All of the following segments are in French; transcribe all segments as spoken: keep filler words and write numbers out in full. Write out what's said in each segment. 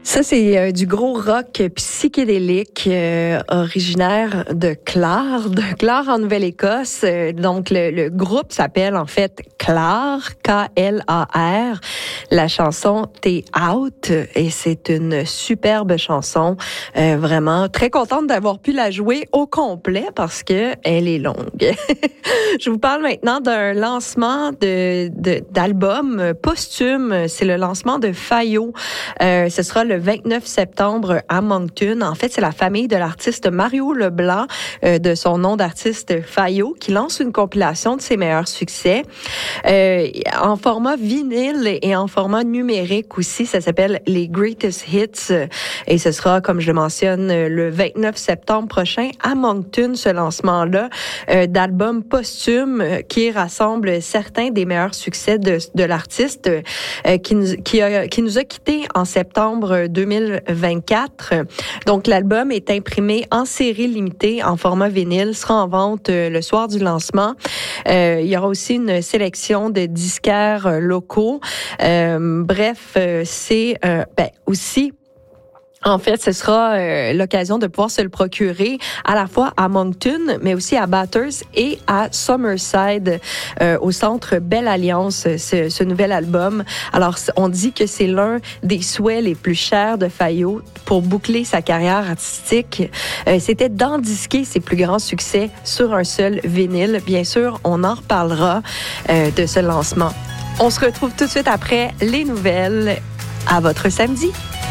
Ça, c'est euh, du gros rock psychédélique euh, originaire de Clare, de Clare en Nouvelle-Écosse. Euh, donc, le, le groupe s'appelle en fait Clare, K L A R. La chanson « T'es out » et c'est une superbe chanson. Euh, vraiment très contente d'avoir pu la jouer au complet parce que elle est longue. Je vous parle maintenant d'un lancement de, de d'album posthume. C'est le lancement de Fayo. Euh, ce sera le vingt-neuf septembre à Moncton. En fait, c'est la famille de l'artiste Mario Leblanc, euh, de son nom d'artiste Fayo, qui lance une compilation de ses meilleurs succès euh, en format vinyle et en format numérique aussi. Ça s'appelle les Greatest Hits et ce sera, comme je le mentionne, le vingt-neuf septembre prochain à Moncton, ce lancement-là euh, d'album posthume euh, qui rassemble certains des meilleurs succès de, de l'artiste euh, qui, nous, qui, a, qui nous a quittés en septembre deux mille vingt-quatre. Donc, l'album est imprimé en série limitée, en format vinyle, sera en vente euh, le soir du lancement. Euh, il y aura aussi une sélection de disquaires euh, locaux. Euh, bref, euh, c'est euh, ben, aussi... En fait, ce sera euh, l'occasion de pouvoir se le procurer à la fois à Moncton, mais aussi à Bathurst et à Summerside, euh, au centre Belle Alliance, ce, ce nouvel album. Alors, on dit que c'est l'un des souhaits les plus chers de Fayo pour boucler sa carrière artistique. Euh, c'était d'endisquer ses plus grands succès sur un seul vinyle. Bien sûr, on en reparlera euh, de ce lancement. On se retrouve tout de suite après les nouvelles à votre samedi.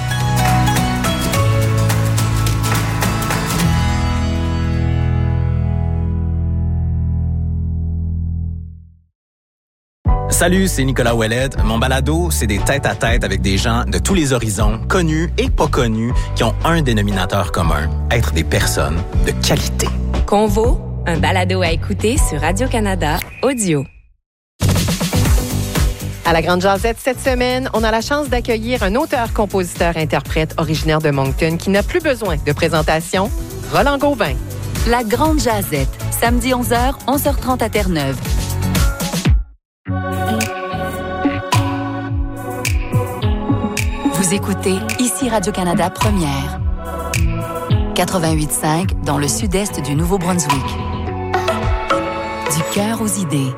Salut, c'est Nicolas Ouellette. Mon balado, c'est des tête-à-tête avec des gens de tous les horizons, connus et pas connus, qui ont un dénominateur commun, être des personnes de qualité. Convo, un balado à écouter sur Radio-Canada Audio. À la Grande Jazette cette semaine, on a la chance d'accueillir un auteur-compositeur-interprète originaire de Moncton qui n'a plus besoin de présentation, Roland Gauvin. La Grande Jazette, samedi onze heures, onze heures trente à Terre-Neuve. Vous écoutez ici Radio-Canada Première. quatre-vingt-huit cinq dans le sud-est du Nouveau-Brunswick. Du cœur aux idées.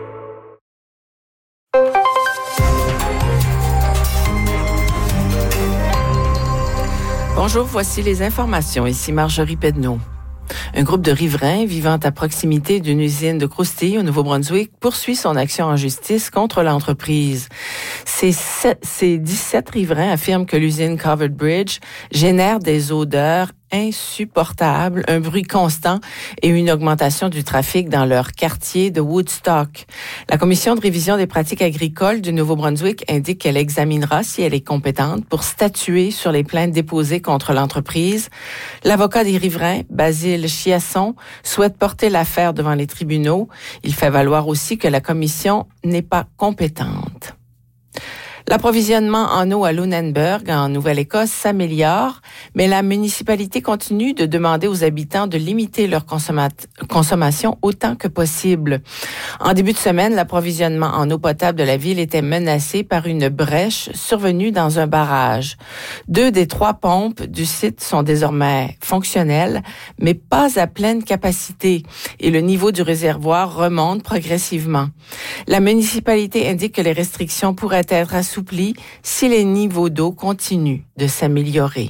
Bonjour, voici les informations. Ici Marjorie Pedneau. Un groupe de riverains vivant à proximité d'une usine de croustilles au Nouveau-Brunswick poursuit son action en justice contre l'entreprise. Ces, sept, ces dix-sept riverains affirment que l'usine Covered Bridge génère des odeurs insupportables, un bruit constant et une augmentation du trafic dans leur quartier de Woodstock. La Commission de révision des pratiques agricoles du Nouveau-Brunswick indique qu'elle examinera si elle est compétente pour statuer sur les plaintes déposées contre l'entreprise. L'avocat des riverains, Basile Chiasson, souhaite porter l'affaire devant les tribunaux. Il fait valoir aussi que la Commission n'est pas compétente. L'approvisionnement en eau à Lunenburg, en Nouvelle-Écosse, s'améliore, mais la municipalité continue de demander aux habitants de limiter leur consommat- consommation autant que possible. En début de semaine, l'approvisionnement en eau potable de la ville était menacé par une brèche survenue dans un barrage. Deux des trois pompes du site sont désormais fonctionnelles, mais pas à pleine capacité, et le niveau du réservoir remonte progressivement. La municipalité indique que les restrictions pourraient être assouplies si les niveaux d'eau continuent de s'améliorer.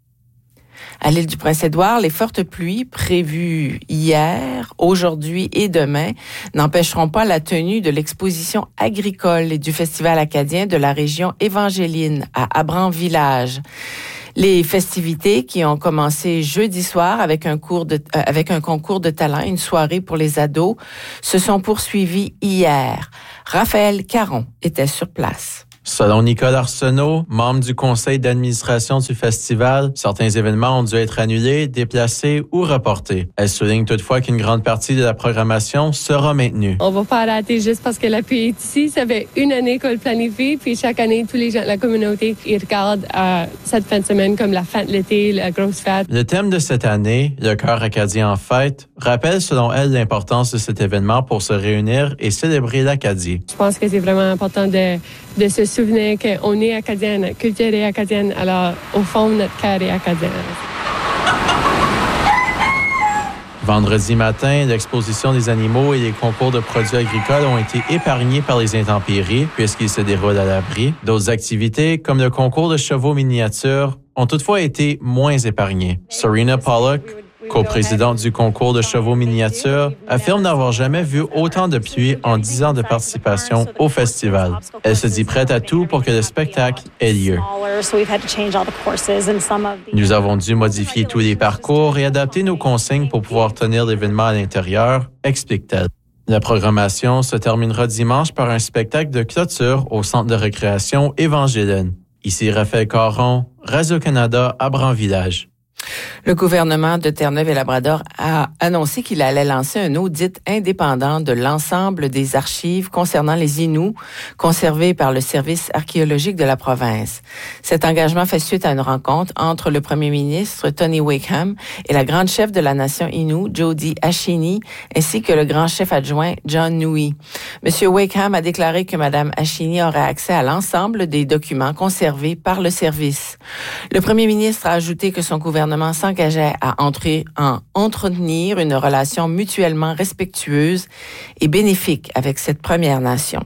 À l'île du Prince-Édouard, les fortes pluies prévues hier, aujourd'hui et demain n'empêcheront pas la tenue de l'exposition agricole et du festival acadien de la région évangéline à Abran-Village. Les festivités qui ont commencé jeudi soir avec un cours de, euh, avec un concours de talent, une soirée pour les ados, se sont poursuivies hier. Raphaël Caron était sur place. Selon Nicole Arsenault, membre du conseil d'administration du festival, certains événements ont dû être annulés, déplacés ou reportés. Elle souligne toutefois qu'une grande partie de la programmation sera maintenue. On va pas arrêter juste parce que la pluie est ici. Ça fait une année qu'on le planifie, puis chaque année, tous les gens de la communauté, ils regardent euh, cette fin de semaine comme la fin de l'été, la grosse fête. Le thème de cette année, le Chœur acadien en fête, rappelle selon elle l'importance de cet événement pour se réunir et célébrer l'Acadie. Je pense que c'est vraiment important de de se souvenir qu'on est acadien, notre culture est acadienne, alors au fond, notre cœur est acadien. Vendredi matin, l'exposition des animaux et les concours de produits agricoles ont été épargnés par les intempéries puisqu'ils se déroulent à l'abri. D'autres activités, comme le concours de chevaux miniatures, ont toutefois été moins épargnées. Serena Pollock, coprésidente du concours de chevaux miniatures, affirme n'avoir jamais vu autant de pluie en dix ans de participation au festival. Elle se dit prête à tout pour que le spectacle ait lieu. Nous avons dû modifier tous les parcours et adapter nos consignes pour pouvoir tenir l'événement à l'intérieur, explique-t-elle. La programmation se terminera dimanche par un spectacle de clôture au centre de récréation Évangéline. Ici Raphaël Caron, Radio-Canada à Bran-Village. Le gouvernement de Terre-Neuve-et-Labrador a annoncé qu'il allait lancer un audit indépendant de l'ensemble des archives concernant les Inuits conservées par le service archéologique de la province. Cet engagement fait suite à une rencontre entre le premier ministre Tony Wakeham et la grande chef de la nation Innu, Jodi Ashini, ainsi que le grand chef adjoint John Nui. Monsieur Wakeham a déclaré que Mme Ashini aurait accès à l'ensemble des documents conservés par le service. Le premier ministre a ajouté que son gouvernement s'engageait à entrer en entretenir une relation mutuellement respectueuse et bénéfique avec cette Première Nation.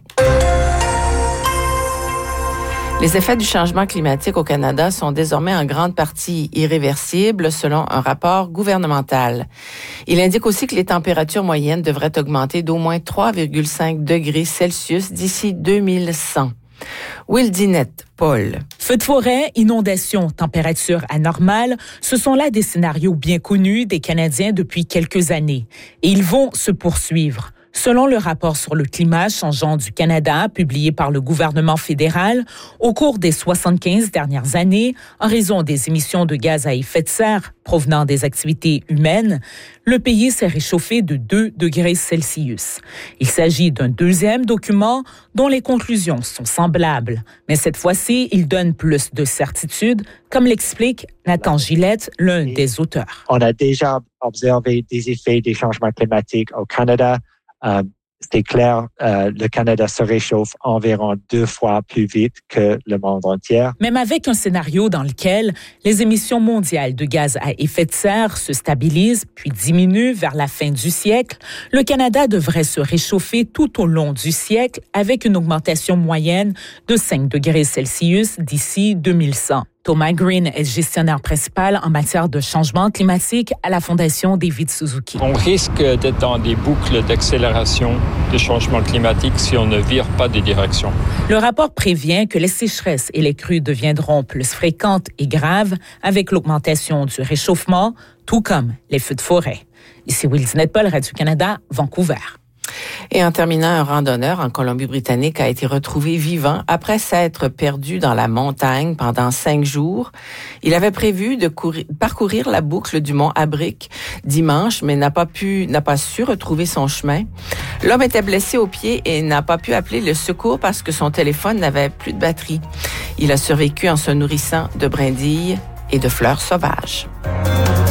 Les effets du changement climatique au Canada sont désormais en grande partie irréversibles selon un rapport gouvernemental. Il indique aussi que les températures moyennes devraient augmenter d'au moins trois virgule cinq degrés Celsius d'ici deux mille cent. Will Dinette, Paul. Feux de forêt, inondations, températures anormales, ce sont là des scénarios bien connus des Canadiens depuis quelques années. Et ils vont se poursuivre. Selon le rapport sur le climat changeant du Canada, publié par le gouvernement fédéral, au cours des soixante-quinze dernières années, en raison des émissions de gaz à effet de serre provenant des activités humaines, le pays s'est réchauffé de deux degrés Celsius. Il s'agit d'un deuxième document dont les conclusions sont semblables. Mais cette fois-ci, il donne plus de certitude, comme l'explique Nathan Gillette, l'un des auteurs. On a déjà observé des effets des changements climatiques au Canada. Euh, c'est clair, euh, le Canada se réchauffe environ deux fois plus vite que le monde entier. Même avec un scénario dans lequel les émissions mondiales de gaz à effet de serre se stabilisent puis diminuent vers la fin du siècle, le Canada devrait se réchauffer tout au long du siècle avec une augmentation moyenne de cinq degrés Celsius d'ici deux mille cent. Thomas Green est gestionnaire principal en matière de changement climatique à la Fondation David Suzuki. On risque d'être dans des boucles d'accélération de changement climatique si on ne vire pas de direction. Le rapport prévient que les sécheresses et les crues deviendront plus fréquentes et graves avec l'augmentation du réchauffement, tout comme les feux de forêt. Ici Will Dinette, Paul, Radio-Canada, Vancouver. Et en terminant, un randonneur en Colombie-Britannique a été retrouvé vivant après s'être perdu dans la montagne pendant cinq jours. Il avait prévu de courir, parcourir la boucle du mont Abric dimanche, mais n'a pas pu, n'a pas su retrouver son chemin. L'homme était blessé au pied et n'a pas pu appeler le secours parce que son téléphone n'avait plus de batterie. Il a survécu en se nourrissant de brindilles et de fleurs sauvages.